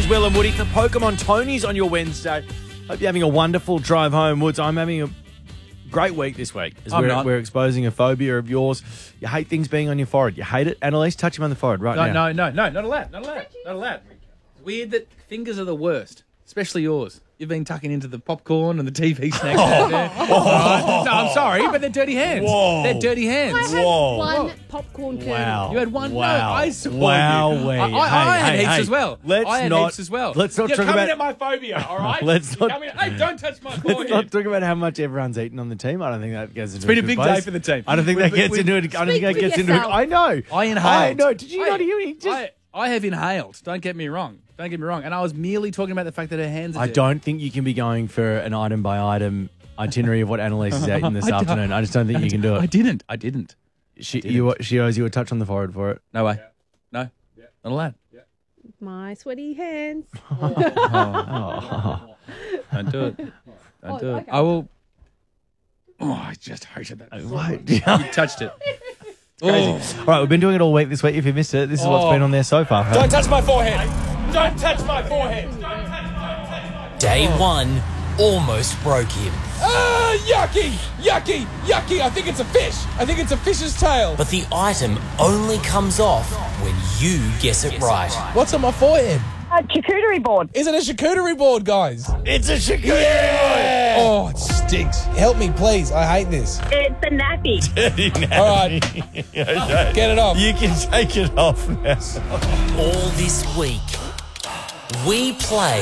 Will and Woody for Pokemon Tony's on your Wednesday. Hope you're having a wonderful drive home, Woods. I'm having a great week this week. As we're exposing a phobia of yours. You hate things being on your forehead. You hate it. Annalise, touch him on the forehead right now. No, not allowed. Not allowed. It's weird that fingers are the worst, especially yours. You've been tucking into the popcorn and the TV snacks out there. Right. No, I'm sorry, but they're dirty hands. Whoa. They're dirty hands. I had one popcorn kernel. Wow. You had one? Wow. No, I saw wow. you. Wait. I had hey, heaps hey. as well. Let's not You're talk coming about at my phobia, all right? Let's not. Hey, don't touch my Let's forehead. not talk about how much everyone's eaten on the team. I don't think that gets into It's been a big place. day for the team. I don't think that gets into it. I don't think that gets into it. I know. I inhaled. I know. Did you not hear me? I have inhaled. Don't get me wrong. And I was merely talking about the fact that her hands are I dirty. don't think you can be going for an item by item itinerary of what Annalise is eating this afternoon. I just don't think you can do it. I didn't. She owes you a touch on the forehead for it. No way. No. Not allowed. My sweaty hands. Don't do it. Don't do it. I will. Oh, I just hated that. What? You touched it. Crazy. All right, we've been doing it all week this week. If you missed it, this is what's been on there so far. Don't touch my forehead. Don't touch my forehead. Day one almost broke him. Yucky! I think it's a fish. I think it's a fish's tail. But the item only comes off when you guess it right. What's on my forehead? A charcuterie board. Is it a charcuterie board, guys? It's a charcuterie board. Oh, it stinks. Help me, please. I hate this. It's a nappy. All right. Get it off. You can take it off now. All this week, we play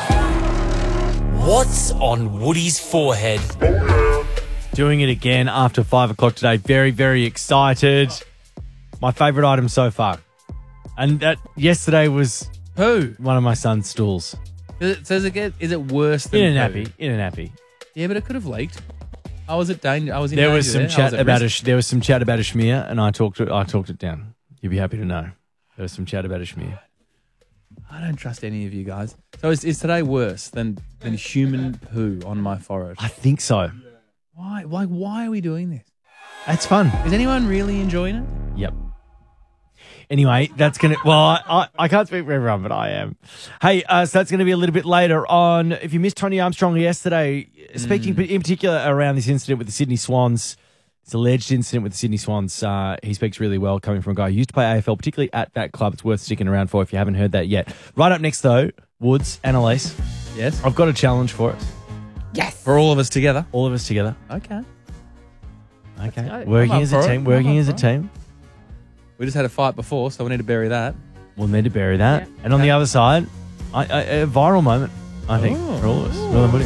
What's on Woody's Forehead? Doing it again after 5 o'clock today. Very, very excited. My favourite item so far. And that yesterday was Poo. one of my son's stools. Is it worse than In a poo? nappy. In a nappy. Yeah, but it could have leaked. I was at danger. I was in There danger was some there. chat about risk. there was some chat about a schmear, and I talked it down. You'd be happy to know. There was some chat about a schmear. I don't trust any of you guys. So is today worse than human poo on my forehead? I think so. Why? Why are we doing this? That's fun. Is anyone really enjoying it? Yep. Anyway, that's going to... Well, I can't speak for everyone, but I am. Hey, so that's going to be a little bit later on. If you missed Tony Armstrong yesterday, speaking in particular around this incident with the Sydney Swans, it's an alleged incident with the Sydney Swans. He speaks really well coming from a guy who used to play AFL, particularly at that club. It's worth sticking around for if you haven't heard that yet. Right up next, though, Woods, Annalise. Yes. I've got a challenge for us. Yes. For all of us together. All of us together. Okay. Okay. go. Working I'm up as a for it. team. I'm Working up as a for it. team. We just had a fight before, so we need to bury that. We'll need to bury that. Yeah. And on the other side, a viral moment, I think, Oh. for all of us. Will and Woody.